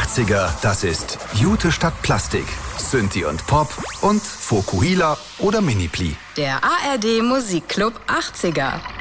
80er, das ist Jute statt Plastik, Synthi und Pop und Fokuhila oder Minipli. Der ARD Musikclub 80er.